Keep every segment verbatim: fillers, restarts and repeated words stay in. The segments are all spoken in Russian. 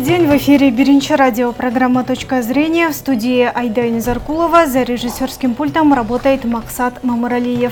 день, в эфире Биринчи радио, программа «Точка зрения», в студии Айда Низаркулова, за режиссерским пультом работает Максат Мамаралиев.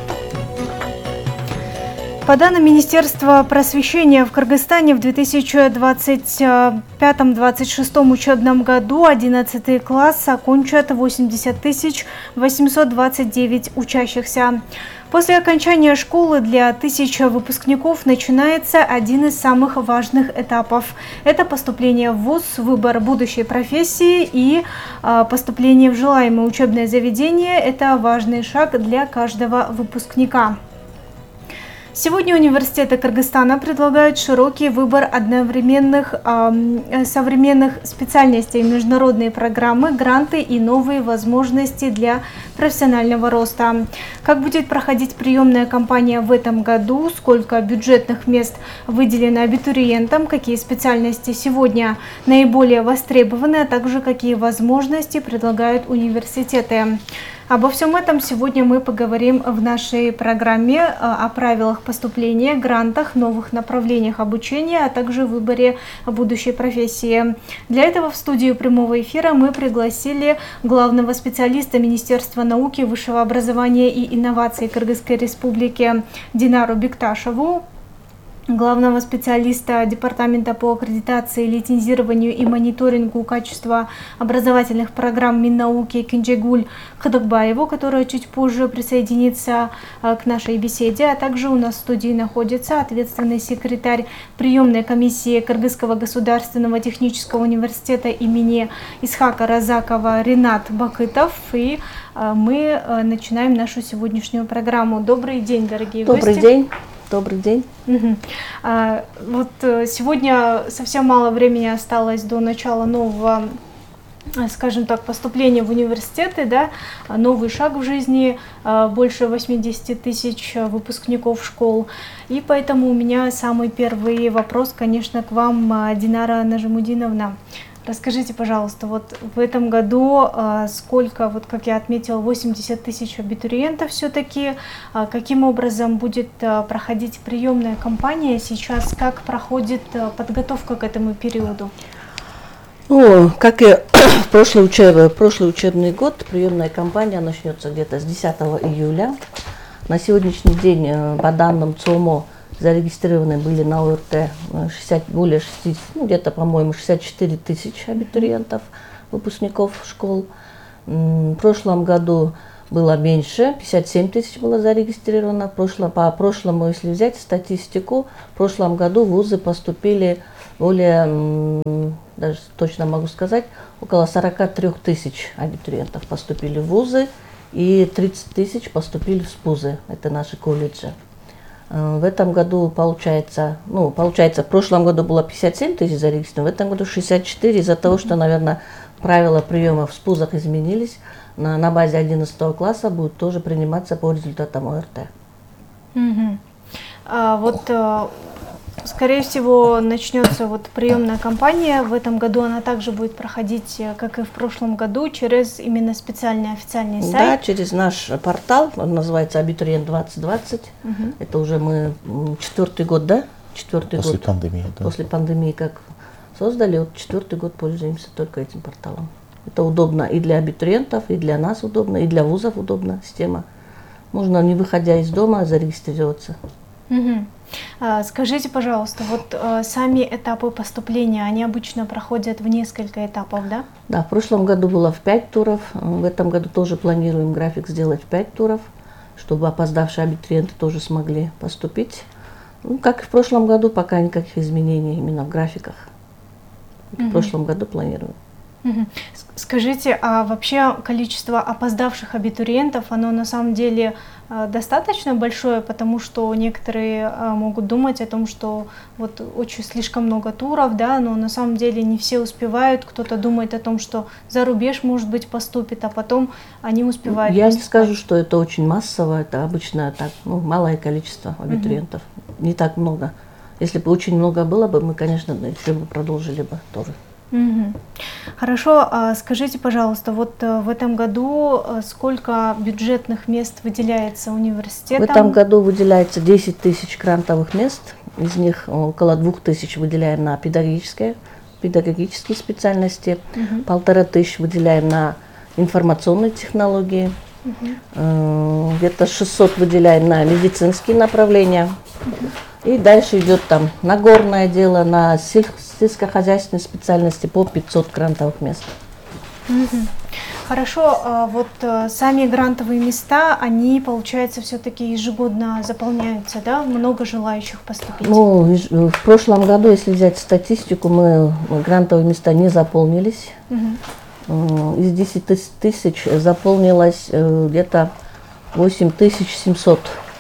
По данным Министерства просвещения, в Кыргызстане в две тысячи двадцать пятом — двадцать шестом учебном году одиннадцатый класс окончат восемьдесят тысяч восемьсот двадцать девять учащихся. После окончания школы для тысячи выпускников начинается один из самых важных этапов. Это поступление в вуз, выбор будущей профессии и э, поступление в желаемое учебное заведение. Это важный шаг для каждого выпускника. Сегодня университеты Кыргызстана предлагают широкий выбор одновременных э, современных специальностей, международные программы, гранты и новые возможности для профессионального роста. Как будет проходить приемная кампания в этом году, сколько бюджетных мест выделено абитуриентам, какие специальности сегодня наиболее востребованы, а также какие возможности предлагают университеты. Обо всем этом сегодня мы поговорим в нашей программе о правилах поступления, грантах, новых направлениях обучения, а также выборе будущей профессии. Для этого в студию прямого эфира мы пригласили главного специалиста Министерства науки, высшего образования и инноваций Кыргызской Республики Динару Бекташеву, главного специалиста Департамента по аккредитации, лицензированию и мониторингу качества образовательных программ Миннауки Кенжегуль Кадыкбаеву, которая чуть позже присоединится к нашей беседе. А также у нас в студии находится ответственный секретарь приемной комиссии Кыргызского государственного технического университета имени Исхака Разакова Ринат Бакытов. И мы начинаем нашу сегодняшнюю программу. Добрый день, дорогие гости. Добрый день. Добрый день. Угу. А, вот сегодня совсем мало времени осталось до начала нового, скажем так, поступления в университеты, да, новый шаг в жизни, больше восьмидесяти тысяч выпускников школ. И поэтому у меня самый первый вопрос, конечно, к вам, Динара Нажимудиновна. Расскажите, пожалуйста, вот в этом году э, сколько, вот как я отметила, восемьдесят тысяч абитуриентов все-таки, э, каким образом будет э, проходить приемная кампания сейчас, как проходит э, подготовка к этому периоду? Ну, как и в прошлый, учеб... прошлый учебный год, приемная кампания начнется где-то с десятого июля. На сегодняшний день, э, по данным ЦОМО, зарегистрированы были на ОРТ шестьдесят, более шестидесяти, ну, где-то, по-моему, шестьдесят четыре тысячи абитуриентов, выпускников школ. В прошлом году было меньше, пятьдесят семь тысяч было зарегистрировано. В прошлом, по прошлому, если взять статистику, в прошлом году в вузы поступили более, даже точно могу сказать, около сорока трёх тысяч абитуриентов поступили в вузы и тридцать тысяч поступили в СПУЗы, это наши колледжи. В этом году получается, ну, получается, в прошлом году было пятьдесят семь тысяч зарегистрировано, в этом году шестьдесят четыре, из-за того, что, наверное, правила приема в СПУЗах изменились, на, на базе одиннадцатого класса будут тоже приниматься по результатам ОРТ. Угу. А вот, скорее всего, начнется вот приемная кампания. В этом году она также будет проходить, как и в прошлом году, через именно специальный официальный сайт. Да, через наш портал, он называется Абитуриент двадцать двадцать. Угу. Это уже мы четвертый год, да? Четвертый После год. пандемии, да. После пандемии как создали, вот четвертый год пользуемся только этим порталом. Это удобно и для абитуриентов, и для нас удобно, и для вузов удобна система. Можно, не выходя из дома, зарегистрироваться. Угу. А, скажите, пожалуйста, вот а, сами этапы поступления, они обычно проходят в несколько этапов, да? Да, в прошлом году было в пять туров, в этом году тоже планируем график сделать в пять туров, чтобы опоздавшие абитуриенты тоже смогли поступить. Ну, как и в прошлом году, пока никаких изменений именно в графиках. Угу. В прошлом году планируем. Угу. Скажите, а вообще количество опоздавших абитуриентов, оно на самом деле э, достаточно большое, потому что некоторые э, могут думать о том, что вот очень слишком много туров, да, но на самом деле не все успевают, кто-то думает о том, что за рубеж, может быть, поступит, а потом они успевают. Я поступать. не скажу, что это очень массово, это обычно так, ну, малое количество абитуриентов, угу. Не так много. Если бы очень много было бы, мы, конечно, еще бы продолжили бы тоже. Угу. Хорошо, а скажите, пожалуйста, вот в этом году сколько бюджетных мест выделяется университетам? В этом году выделяется десять тысяч грантовых мест, из них около двух тысяч выделяем на педагогическое педагогические специальности, Мгм. полтора тысячи выделяем на информационные технологии, Мгм. э, где-то шестьсот выделяем на медицинские направления. И дальше идет там нагорное дело, на сельско- сельскохозяйственные специальности по пятьсот грантовых мест. Мгм. Хорошо, а вот э, сами грантовые места, они, получается, все-таки ежегодно заполняются, да? Много желающих поступить? Ну, виж- в прошлом году, если взять статистику, мы мы грантовые места не заполнились. Мгм. Э, Из десяти тысяч заполнилось э, где-то восемь тысяч семьсот.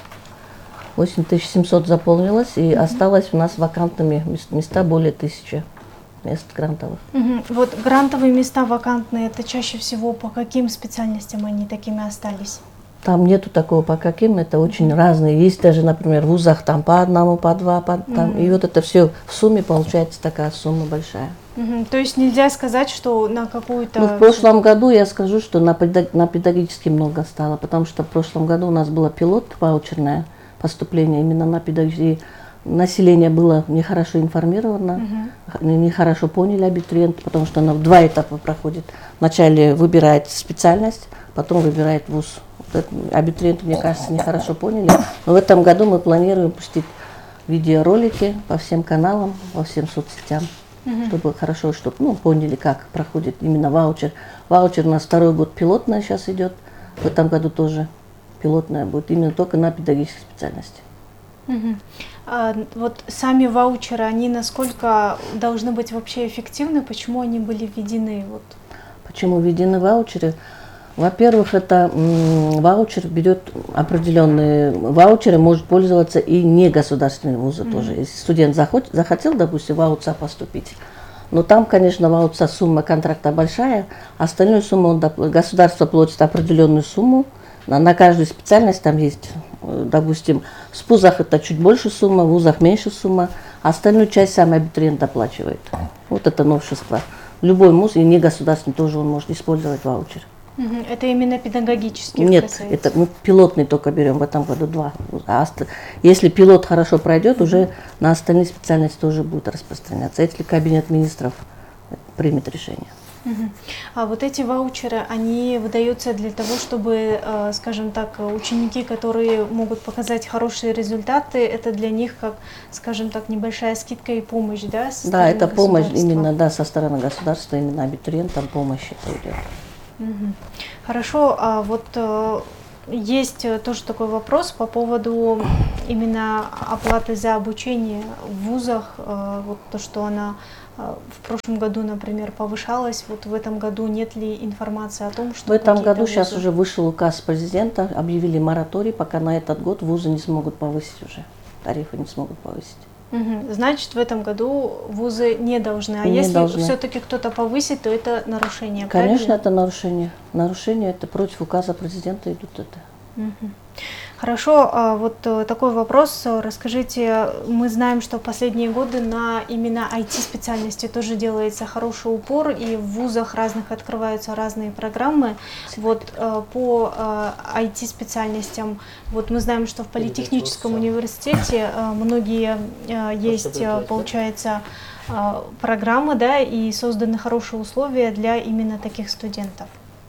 восемь тысяч семьсот заполнилось, и осталось у нас вакантными мес- места более тысячи мест грантовых. Мгм. Вот грантовые места вакантные, это чаще всего по каким специальностям они такими остались? Там нету такого по каким, это очень разные. Есть даже, например, в вузах там по одному, по два, по, там, и вот это все в сумме получается такая сумма большая. Мгм. То есть нельзя сказать, что на какую-то... Ну, в прошлом году я скажу, что на, педаг- на педагогически много стало, потому что в прошлом году у нас было пилот, ваучерное поступление именно на педагогические. Население было нехорошо информировано, Мгм. х- нехорошо поняли абитуриенты, потому что она в два этапа проходит. Вначале выбирает специальность, потом выбирает вуз. Вот это абитуриенты, мне кажется, нехорошо поняли. Но в этом году мы планируем пустить видеоролики по всем каналам, по всем соцсетям, Мгм. чтобы хорошо, чтобы ну, поняли, как проходит именно ваучер. Ваучер у нас второй год пилотная сейчас идет, в этом году тоже пилотная будет, именно только на педагогической специальности. Мгм. А, вот сами ваучеры, они насколько должны быть вообще эффективны? Почему они были введены? Вот. Почему введены ваучеры? Во-первых, это м, ваучер берет определенные ваучеры, может пользоваться и негосударственные вузы тоже. Если студент захот- захотел, допустим, в АУЦА поступить, но там, конечно, в АУЦА сумма контракта большая, остальную сумму он доп- государство платит определенную сумму. На, на каждую специальность там есть, э, допустим, в СПУЗах это чуть больше сумма, в вузах меньше сумма, а остальную часть сам абитуриент оплачивает. Вот это новшество. Любой вуз, и негосударственный тоже он может использовать ваучер. Мгм. Это именно педагогических Нет, касается? это мы пилотный только берем, в этом году два. А оста- если пилот хорошо пройдет, уже на остальные специальности тоже будет распространяться, если кабинет министров примет решение. Мгм. А вот эти ваучеры, они выдаются для того, чтобы, э, скажем так, ученики, которые могут показать хорошие результаты, это для них, как, скажем так, небольшая скидка и помощь, да? со Да, стороны это помощь государства? именно, да, со стороны государства, именно абитуриентам помощь это идет. Мгм. Хорошо, а вот э, есть э, тоже такой вопрос по поводу именно оплаты за обучение в вузах, э, вот то, что она э, в прошлом году, например, повышалась, вот в этом году нет ли информации о том, что В этом какие-то году сейчас вузы- уже вышел указ президента, объявили мораторий, пока на этот год вузы не смогут повысить уже, тарифы не смогут повысить. Мгм. Значит, в этом году вузы не должны, а Не если должны. все-таки кто-то повысит, то это нарушение, Конечно, правильно? это нарушение. Нарушение это против указа президента идут это. Мгм. Хорошо, а вот э, такой вопрос. э, Расскажите, мы знаем, что в последние годы на именно ай ти-специальности тоже делается хороший упор, и в вузах разных открываются разные программы. Вот э, по э, ай ти-специальностям, вот мы знаем, что в Политехническом университете э, многие э, есть, э, получается, э, программы, да, и созданы хорошие условия для именно таких студентов.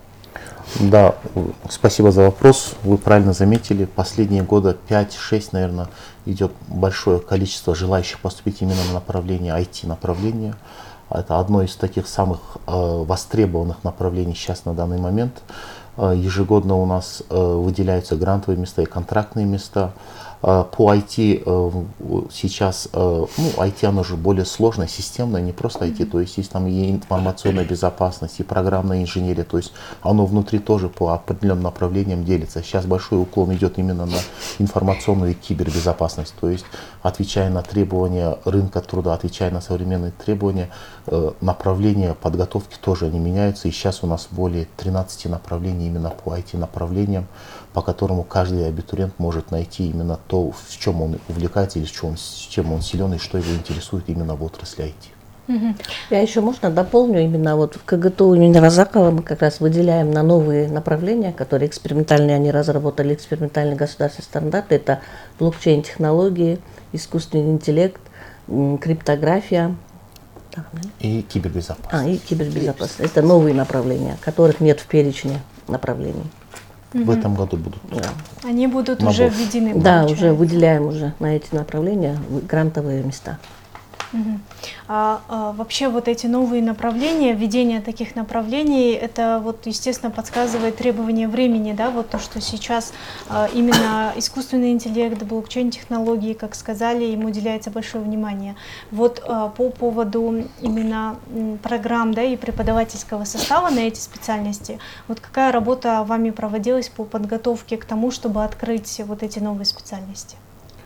Да, спасибо за вопрос. Вы правильно заметили, последние года пять-шесть, наверное, идет большое количество желающих поступить именно на направление ай ти-направление. Это одно из таких самых э, востребованных направлений сейчас на данный момент. Э, ежегодно у нас э, выделяются грантовые места и контрактные места. Э, по ай ти э, сейчас, э, ну, ай ти оно же более сложное, системное, не просто ай ти, то есть есть там и информационная безопасность, и программная инженерия, то есть оно внутри тоже по определенным направлениям делится. Сейчас большой уклон идет именно на информационную и кибербезопасность, то есть отвечая на требования рынка труда, отвечая на современные требования, э, направления подготовки тоже они меняются, и сейчас у нас более тринадцати направлений именно по ай ти-направлениям, по которому каждый абитуриент может найти именно то, в чем он увлекается, или в чем, с чем он силен, и что его интересует именно в отрасли ай ти. Мгм. Я еще, можно, дополню, именно вот в КГТУ имени Разакова мы как раз выделяем на новые направления, которые экспериментальные, они разработали экспериментальные государственные стандарты, это блокчейн-технологии, искусственный интеллект, м, криптография, И кибербезопасность. А, и кибербезопасность. Это новые направления, которых нет в перечне направлений. В этом году будут. Да. Они будут Набор. уже введены. Да, получается. уже выделяем уже на эти направления грантовые места. Мгм. А, а вообще вот эти новые направления, введение таких направлений, это вот, естественно, подсказывает требование времени, да, вот то, что сейчас а, именно искусственный интеллект, блокчейн-технологии, как сказали, им уделяется большое внимание. Вот а, по поводу именно м, программ, да, и преподавательского состава на эти специальности, вот какая работа вами проводилась по подготовке к тому, чтобы открыть вот эти новые специальности?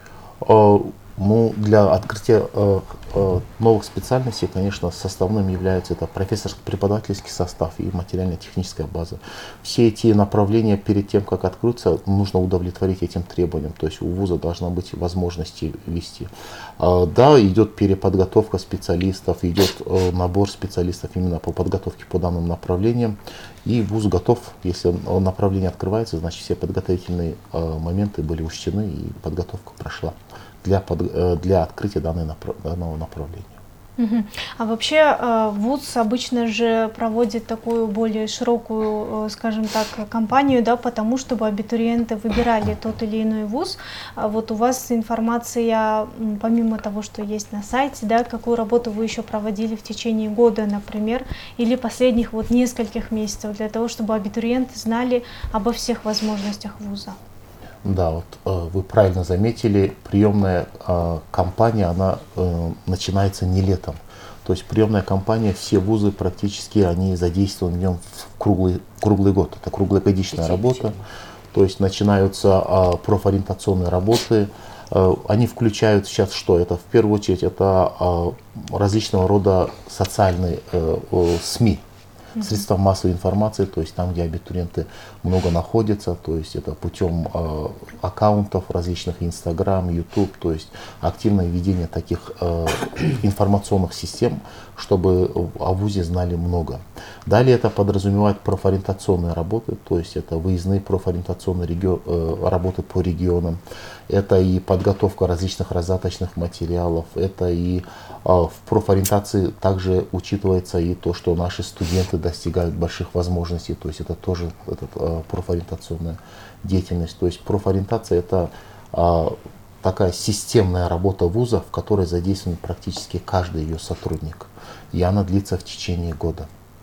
Э, Ну, для открытия э, э, новых специальностей, конечно, составным является это профессорско-преподавательский состав и материально-техническая база. Все эти направления перед тем, как открыться, нужно удовлетворить этим требованиям. То есть у вуза должна быть возможность вести. Э, да, идет переподготовка специалистов, идет э, набор специалистов именно по подготовке по данным направлениям. И вуз готов, если направление открывается, значит все подготовительные э, моменты были учтены и подготовка прошла для, под, для открытия данной, данного направления. Мгм. А вообще э, вуз обычно же проводит такую более широкую, э, скажем так, кампанию, да, потому чтобы абитуриенты выбирали тот или иной вуз. А вот у вас информация, м, помимо того, что есть на сайте, да, какую работу вы еще проводили в течение года, например, или последних вот нескольких месяцев, для того, чтобы абитуриенты знали обо всех возможностях вуза? Да, вот э, вы правильно заметили, приемная э, кампания, она э, начинается не летом. То есть приемная кампания, все вузы практически, они задействованы в нем в круглый, круглый год. Это круглогодичная работа. То есть начинаются э, профориентационные работы. Э, они включают сейчас что? Это в первую очередь это э, различного рода социальные э, э, СМИ. Средства массовой информации, то есть там, где абитуриенты много находятся, то есть это путем э, аккаунтов различных, Инстаграм, Ютуб, то есть активное ведение таких э, информационных систем, чтобы о вузе знали много. Далее это подразумевает профориентационные работы, то есть это выездные профориентационные регио, э, работы по регионам, это и подготовка различных раздаточных материалов, это и э, в профориентации также учитывается и то, что наши студенты достигают больших возможностей, то есть это тоже этот, э, профориентационная деятельность. То есть профориентация это э, такая системная работа вуза, в которой задействован практически каждый ее сотрудник. И она длится в течение года.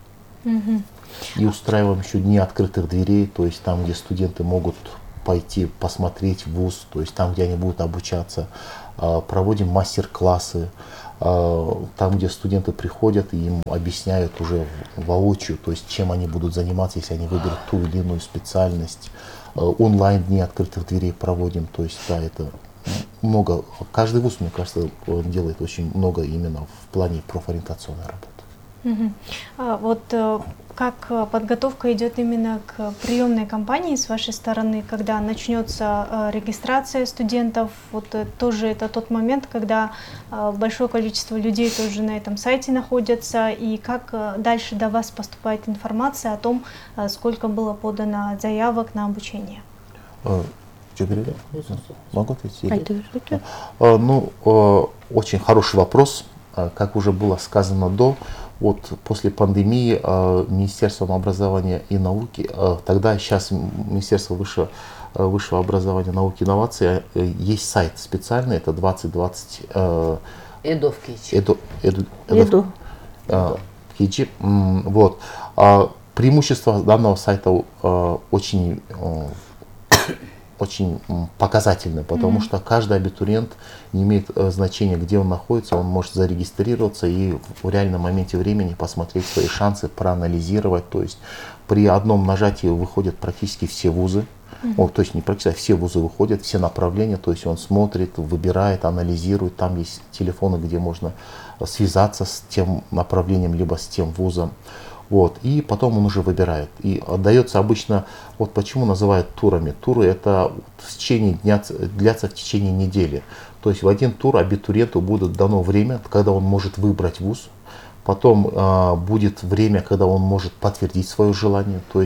Мгм. И устраиваем еще дни открытых дверей, то есть там, где студенты могут пойти посмотреть вуз, то есть там, где они будут обучаться. Э, проводим мастер-классы. Там, где студенты приходят и им объясняют уже воочию, то есть чем они будут заниматься, если они выберут ту или иную специальность. Онлайн дни открытых дверей проводим, то есть да, это много. Каждый вуз, мне кажется, делает очень много именно в плане профориентационной работы. Мгм. А вот э, как э, подготовка идет именно к приемной кампании с вашей стороны, когда начнется э, регистрация студентов, вот э, тоже это тот момент, когда э, большое количество людей тоже на этом сайте находятся, и как э, дальше до вас поступает информация о том, э, сколько было подано заявок на обучение? Э, Что говорили? Могу ответить? Или- Айтып Э, Ну, э, очень хороший вопрос. Э, Как уже было сказано до, вот после пандемии э, Министерством образования и науки, э, тогда сейчас Министерство высшего, э, высшего образования, науки и инноваций, э, есть сайт специальный, это двадцать двадцать э, Эдовкич. Эду, эду, Еду. э, Киджи. М, Вот. А преимущество данного сайта э, очень э, очень м, показательны, потому что каждый абитуриент не имеет э, значения, где он находится, он может зарегистрироваться и в реальном моменте времени посмотреть свои шансы, проанализировать. То есть при одном нажатии выходят практически все вузы, О, то есть не практически, а все вузы выходят, все направления, то есть он смотрит, выбирает, анализирует, там есть телефоны, где можно связаться с тем направлением, либо с тем вузом. Вот, и потом он уже выбирает. И отдается обычно, вот почему называют турами. Туры это в течение дня, длятся в течение недели. То есть в один тур абитуриенту будет дано время, когда он может выбрать вуз. Потом э, будет время, когда он может подтвердить свое желание. То есть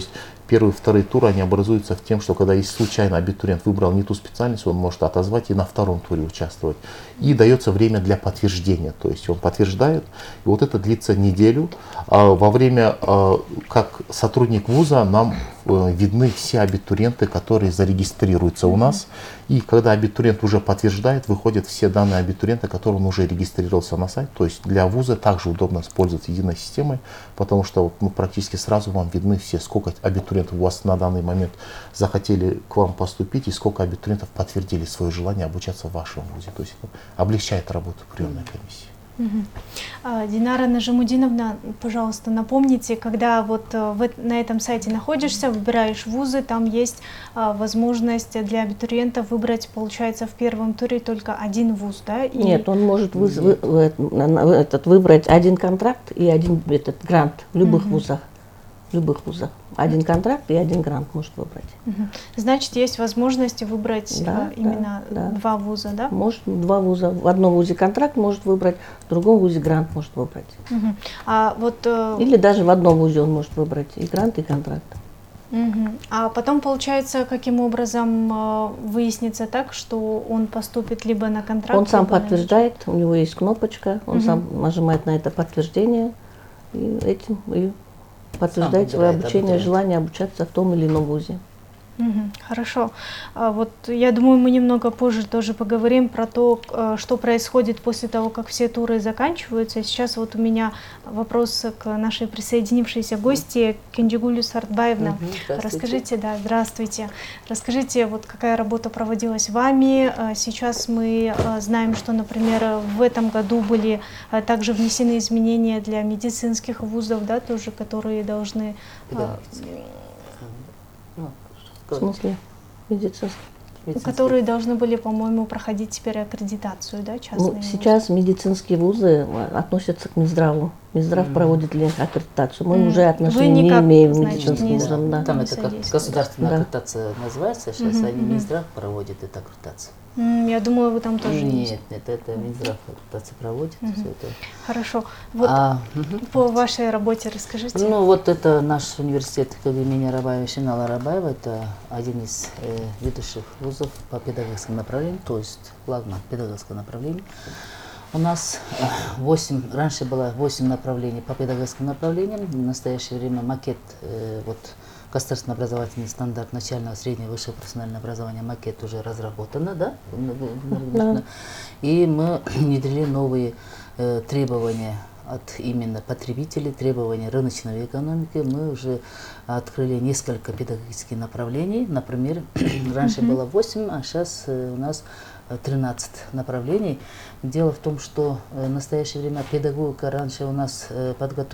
первые, вторые туры, они образуются в тем, что когда есть случайно абитуриент выбрал не ту специальность, он может отозвать и на втором туре участвовать. И дается время для подтверждения, то есть он подтверждает, и вот это длится неделю. А во время, а, как сотрудник вуза, нам а, видны все абитуриенты, которые зарегистрируются у нас. И когда абитуриент уже подтверждает, выходят все данные абитуриента, которые он уже регистрировался на сайт. То есть для вуза также удобно использовать единой системой, потому что ну, практически сразу вам видны все, сколько абитуриентов у вас на данный момент захотели к вам поступить и сколько абитуриентов подтвердили свое желание обучаться в вашем вузе. То есть это облегчает работу приемной комиссии. Мгм. А, Динара Нажимудиновна, пожалуйста, напомните, когда вот э, в, эт- на этом сайте находишься, выбираешь вузы, там есть а, возможность для абитуриентов выбрать, получается, в первом туре только один вуз, да? И- Нет, он может выз- вы- вы- на- на- этот, выбрать один контракт и один этот, грант в любых Мгм. вузах. В любых вузах. Один контракт и один грант может выбрать. Мгм. Значит, есть возможность выбрать Да, а, да, именно да. два вуза, да? Может два вуза. В одном вузе контракт может выбрать, в другом вузе грант может выбрать. Мгм. А вот э, Или даже в одном вузе он может выбрать и грант, и контракт. мгм. А потом, получается, каким образом э, выяснится так, что он поступит либо на контракт, Он сам либо на подтверждает, у него есть кнопочка, он Мгм. сам нажимает на это подтверждение и этим и подтверждает свое выбирает обучение, абитуриент. желание обучаться в том или ином вузе. Мгм. Хорошо. А вот я думаю, мы немного позже тоже поговорим про то, э, что происходит после того, как все туры заканчиваются. Сейчас вот у меня вопрос к нашей присоединившейся гости Кенджигулю Сартбаевна. Мгм. Здравствуйте. Расскажите, да, здравствуйте. Расскажите, вот какая работа проводилась вами. Э, Сейчас мы э, знаем, что, например, э, в этом году были э, также внесены изменения для медицинских вузов, да, тоже, которые должны э, Педагогические. Ну, В смысле медицинский. медицинские. которые должны были, по-моему, проходить теперь аккредитацию, да, частные Ну, вузы? сейчас медицинские вузы э, относятся к Минздраву. Минздрав Мгм. проводит для них аккредитацию. Мы М, уже вы отношения никак, не имеем к значит, медицинским не- вузам. Да. Там не это как содействует. государственная Да. аккредитация называется сейчас, Мгм, они мгм. Минздрав проводит эту аккредитацию. М, Я думаю, вы там тоже есть. Нет, нет, это Минздрав аккредитацию проводит. Мгм. всё это. Хорошо. Вот А, мгм. по вашей работе расскажите. Ну вот это наш университет имени Рабаева, Шинала Рабаева, это один из э, ведущих вузов по педагогическому направлению, то есть главное педагогическое направление. У нас восемь, раньше было восемь направлений по педагогическим направлениям, в настоящее время макет, э, вот государственный образовательный стандарт начального, среднего, высшего профессионального образования, макет уже разработано, да? Да. И мы внедрили новые э, требования от именно потребителей, требования рыночной экономики. Мы уже открыли несколько педагогических направлений. Например, раньше было восемь, а сейчас э, у нас э, тринадцать направлений. Дело в том, что э, в настоящее время педагогика раньше у нас э, подготовила